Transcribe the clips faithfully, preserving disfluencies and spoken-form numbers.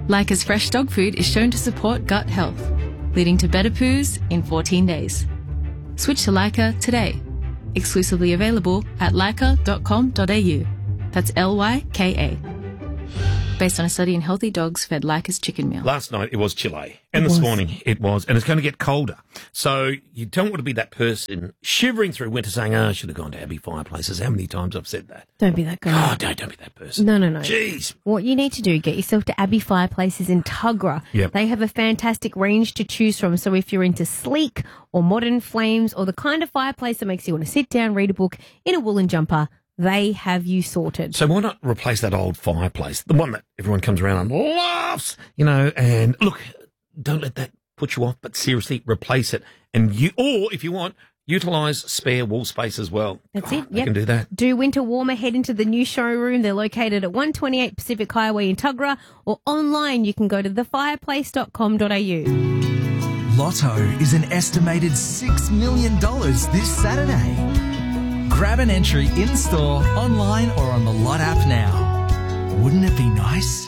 Leica's fresh dog food is shown to support gut health, leading to better poos in fourteen days. Switch to Leica today. Exclusively available at leica dot com dot a u. That's L Y K A. Based on a study in healthy dogs fed Leica's chicken meal. Last night it was Chile, and It this was. morning it was, and it's going to get colder. So you don't want to be that person shivering through winter saying, oh, I should have gone to Abbey Fireplaces. How many times I've said that? Don't be that guy. Oh, don't, don't be that person. No, no, no. Jeez. What you need to do, get yourself to Abbey Fireplaces in Tuggerah. Yep. They have a fantastic range to choose from. So if you're into sleek or modern flames or the kind of fireplace that makes you want to sit down, read a book in a woolen jumper, they have you sorted. So why not replace that old fireplace, the one that everyone comes around and loves, you know, and look, don't let that put you off, but seriously, replace it. And you, or if you want, utilise spare wall space as well. That's God, it. You Yep. can do that. Do winter warmer, head into the new showroom. They're located at one twenty-eight Pacific Highway in Tuggerah, or online you can go to the fireplace dot com dot a u. Lotto is an estimated six million dollars this Saturday. Grab an entry in-store, online or on the Lot app now. Wouldn't it be nice?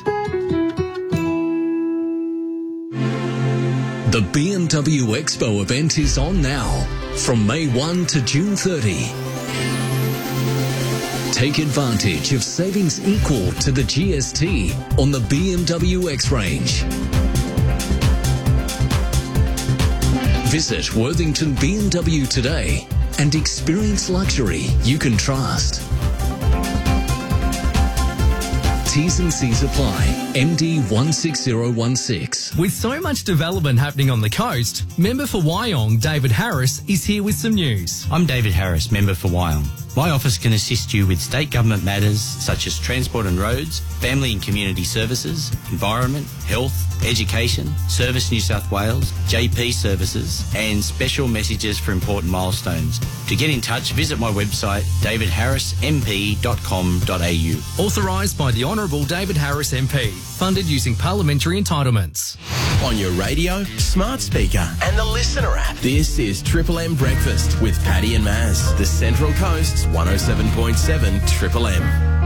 The B M W Expo event is on now, from May first to June thirtieth. Take advantage of savings equal to the G S T on the B M W X range. Visit Worthington B M W today and experience luxury you can trust. T's and C's apply. M D one six zero one six. With so much development happening on the coast, member for Wyong, David Harris, is here with some news. I'm David Harris, member for Wyong. My office can assist you with state government matters such as transport and roads, family and community services, environment, health, education, Service New South Wales, J P services, and special messages for important milestones. To get in touch, visit my website, david harris m p dot com dot a u. Authorised by the Honourable David Harris M P. Funded using parliamentary entitlements. On your radio, smart speaker, and the Listener app. This is Triple M Breakfast with Paddy and Maz, the Central Coast's one oh seven point seven Triple M.